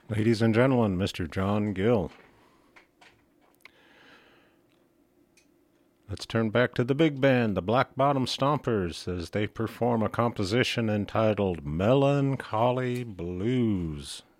Ladies and gentlemen, Mr. John Gill. Let's turn back to the big band, the Black Bottom Stompers, as they perform a composition entitled Melancholy Blues.